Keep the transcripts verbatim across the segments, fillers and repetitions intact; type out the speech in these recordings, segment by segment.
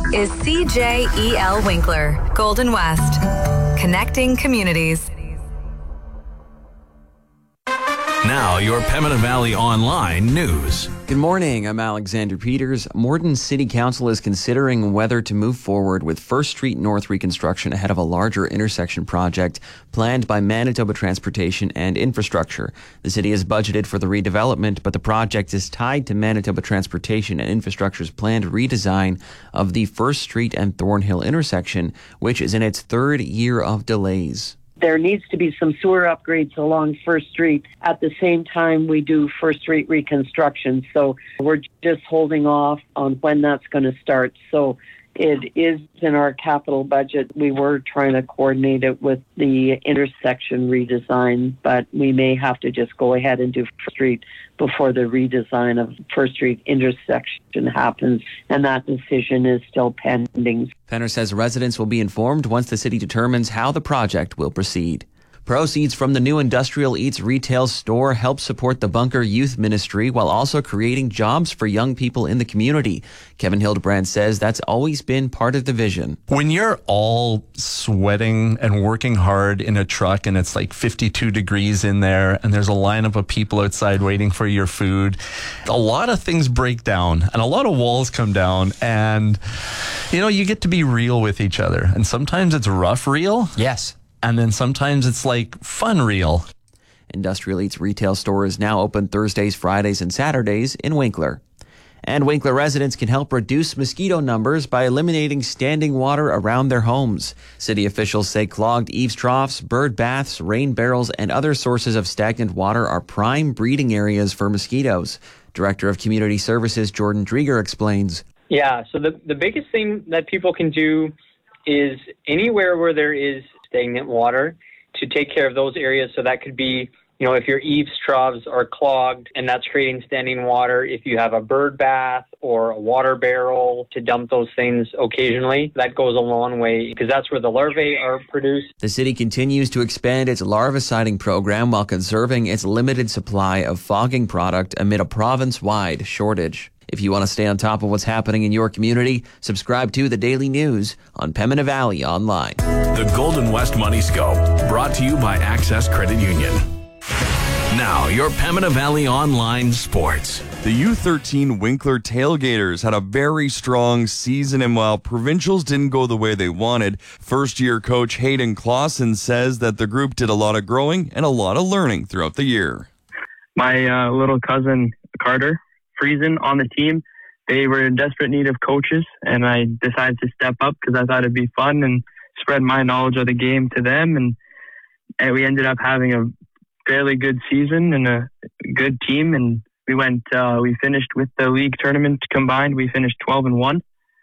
is C J E L Winkler, Golden West, connecting communities. Now, your Pembina Valley Online news. Good morning, I'm Alexander Peters. Morden City Council is considering whether to move forward with First Street North reconstruction ahead of a larger intersection project planned by Manitoba Transportation and Infrastructure. The city has budgeted for the redevelopment, but the project is tied to Manitoba Transportation and Infrastructure's planned redesign of the First Street and Thornhill intersection, which is in its third year of delays. There needs to be some sewer upgrades along First Street at the same time we do First Street reconstruction. So we're just holding off on when that's going to start. So it is in our capital budget. We were trying to coordinate it with the intersection redesign, but we may have to just go ahead and do First Street before the redesign of First Street intersection happens, and that decision is still pending. Penner says residents will be informed once the city determines how the project will proceed. Proceeds from the new Industrial Eats retail store help support the Bunker Youth Ministry while also creating jobs for young people in the community. Kevin Hildebrand says that's always been part of the vision. When you're all sweating and working hard in a truck and it's like fifty-two degrees in there and there's a lineup of people outside waiting for your food, a lot of things break down and a lot of walls come down, and you know, you get to be real with each other, and sometimes it's rough real. Yes. And then sometimes it's like fun real. Industrial Eats retail store is now open Thursdays, Fridays, and Saturdays in Winkler. And Winkler residents can help reduce mosquito numbers by eliminating standing water around their homes. City officials say clogged eaves troughs, bird baths, rain barrels, and other sources of stagnant water are prime breeding areas for mosquitoes. Director of Community Services Jordan Drieger explains. Yeah, so the, the biggest thing that people can do is anywhere where there is stagnant water to take care of those areas. So that could be, you know, if your eaves troughs are clogged and that's creating standing water, if you have a bird bath or a water barrel to dump those things occasionally, that goes a long way because that's where the larvae are produced. The city continues to expand its larviciding program while conserving its limited supply of fogging product amid a province-wide shortage. If you want to stay on top of what's happening in your community, subscribe to The Daily News on Pembina Valley Online. The Golden West Money Scope, brought to you by Access Credit Union. Now, your Pembina Valley Online Sports. The U thirteen Winkler Tailgaters had a very strong season, and while provincials didn't go the way they wanted, first-year coach Hayden Clausen says that the group did a lot of growing and a lot of learning throughout the year. My uh, little cousin, Carter Friesen, on the team, they were in desperate need of coaches, and I decided to step up because I thought it'd be fun and spread my knowledge of the game to them, and, and we ended up having a fairly good season and a good team, and we went uh, we finished with the league tournament combined, we finished twelve and one,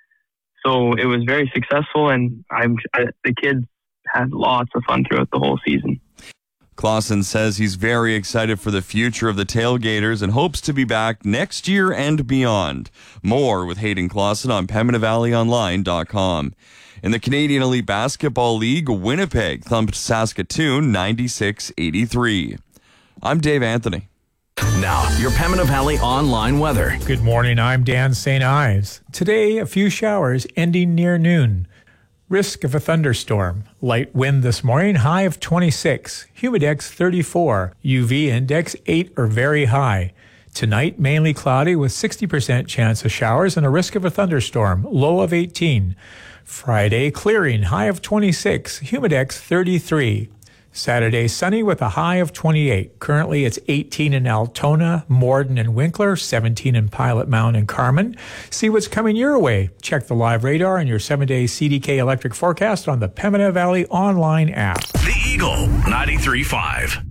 so it was very successful, and I'm I, the kids had lots of fun throughout the whole season. Clausen says he's very excited for the future of the Tailgaters and hopes to be back next year and beyond. More with Hayden Clausen on Pembina Valley Online dot com. In the Canadian Elite Basketball League, Winnipeg thumped Saskatoon ninety-six eighty-three. I'm Dave Anthony. Now, your Pembina Valley Online weather. Good morning, I'm Dan Saint Ives. Today, a few showers ending near noon. Risk of a thunderstorm. Light wind this morning, high of twenty-six. Humidex thirty-four. U V index eight or very high. Tonight, mainly cloudy with sixty percent chance of showers and a risk of a thunderstorm, low of eighteen. Friday, clearing, high of twenty-six. Humidex thirty-three. Saturday, sunny with a high of twenty-eight. Currently, it's eighteen in Altona, Morden, and Winkler, seventeen in Pilot Mound and Carman. See what's coming your way. Check the live radar and your seven-day C D K electric forecast on the Pembina Valley Online app. The Eagle ninety-three point five.